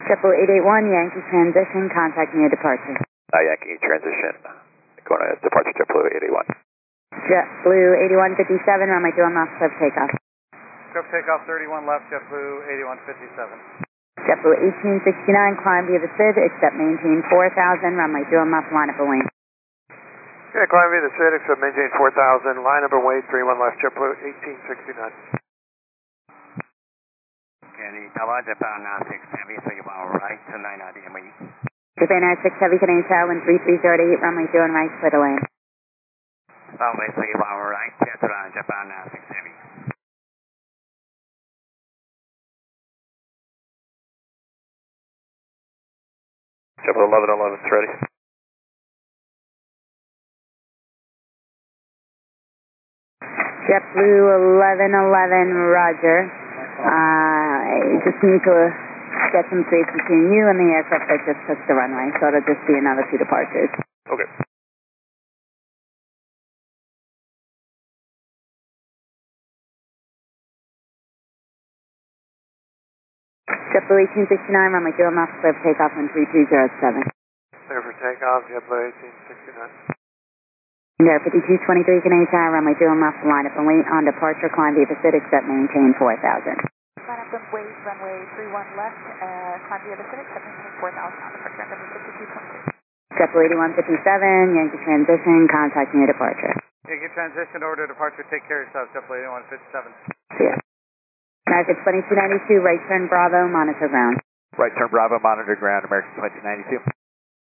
JetBlue 881, Yankee transition, contact near departure. Yankee transition, going to departure JetBlue 881. JetBlue 8157, runway 21 left, clear for takeoff. Clear for takeoff 31 left, JetBlue 8157. JetBlue 1869, climb via the SID, except maintain 4000, runway 21 left, line up and wait. Okay, climb via the SID, except maintain 4000, line up and wait, 31 left, JetBlue 1869. Okay, Tower Japan 6 Heavy, so you want right to 990 ME. Japan Air 6 Heavy, Canadian Tower, wind 3308, runway 21 right, clear to land. Runway 31 right, clear to land, Japan 6 Heavy. JetBlue 1111 is ready. JetBlue 1111, roger. I just need to get some space between you and the aircraft that just took the runway, so it'll just be another 2 departures. Okay. JetBlue 1869, runway 21 left, clear for takeoff on 3207. Clear for takeoff, JetBlue 1869. Air 5223, Canadian Tower, runway 21 left, line up and wait on departure, climb via Pacific, except maintain 4000. Line up and wait, runway 31 left, climb via Pacific, except maintain 4000 on departure, number 5223. JetBlue 8157, Yankee transition, contact near departure. Yankee transition over to departure, take care of yourself, JetBlue 8157. See ya. American 2292, right turn Bravo, monitor ground. Right turn Bravo, monitor ground, American 2092.